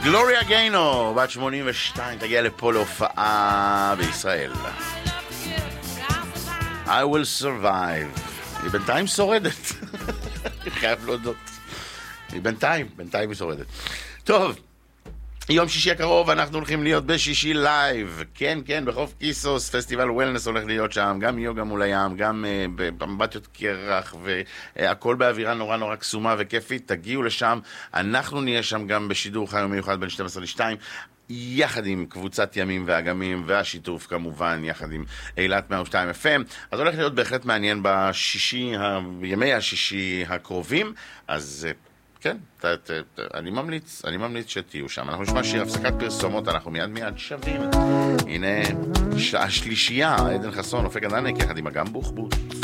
גלוריה גיינו, בת 82, תגיע לפה להופעה בישראל. I will survive. היא בינתיים שורדת. אני חייב להודות. היא בינתיים היא שורדת. טוב. יום שישי הקרוב אנחנו הולכים להיות בשישי לייב, כן, בחוף קיסוס, פסטיבל וולנס הולך להיות שם, גם יוגה מול הים, גם באמבטיות קרח, והכל באווירה נורא נורא קסומה וכיפית, תגיעו לשם, אנחנו נהיה שם גם בשידור חי מיוחד בין 12 ל-2, יחד עם קבוצת ימים ואגמים, והשיתוף כמובן, יחד עם אילת 102 FM, אז הולך להיות בהחלט מעניין בימי השישי הקרובים, אז כן, אני ממליץ שתהיו שם. אנחנו נשמע שיר הפסקת פרסומות, אנחנו מיד שווים. הנה, השלישייה, עדן חסון, אופק ענק, יחד עם אגם בוחבוט.